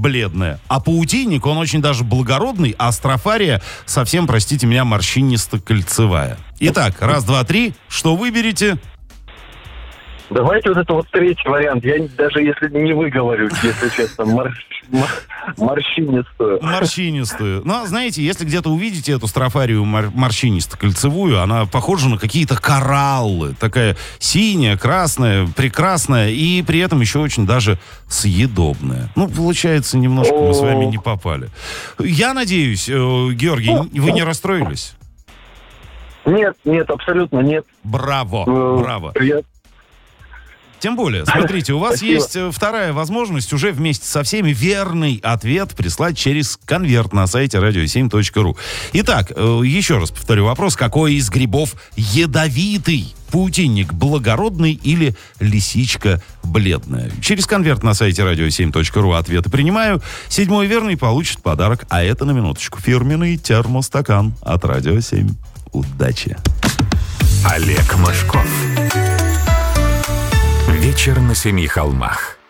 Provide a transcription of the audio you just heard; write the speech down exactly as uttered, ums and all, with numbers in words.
бледная. А паутинник, он очень даже благородный, а строфария совсем, простите меня, морщинисто-кольцевая. Итак, раз, два, три. Что выберете? Давайте вот это вот третий вариант. Я даже если не выговорю, если честно, морщ... морщинистую. Морщинистую. Ну, знаете, если где-то увидите эту строфарию мор- морщинисто-кольцевую, она похожа на какие-то кораллы. Такая синяя, красная, прекрасная и при этом еще очень даже съедобная. Ну, получается, немножко мы с вами не попали. Я надеюсь, Георгий, вы не расстроились? Нет, нет, абсолютно нет. Браво, браво. Я... Тем более, смотрите, у вас Спасибо. есть вторая возможность уже вместе со всеми верный ответ прислать через конверт на сайте радио семь точка ру. Итак, еще раз повторю вопрос. Какой из грибов ядовитый? Паутинник благородный или лисичка бледная? Через конверт на сайте радио семь точка ру ответы принимаю. Седьмой верный получит подарок. А это, на минуточку, фирменный термостакан от радио семь. Удачи! Олег Мошков. Вечер на семи холмах.